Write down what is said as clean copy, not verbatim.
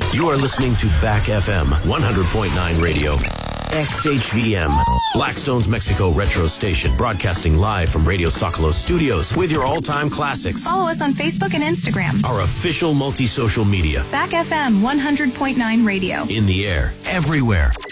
You are listening to Back FM 100.9 Radio. XHVM, Blackstone's Mexico Retro Station, broadcasting live from Radio Socolos Studios with your all-time classics. Follow us on Facebook and Instagram. Our official multi-social media. Back FM 100.9 Radio. In the air, everywhere.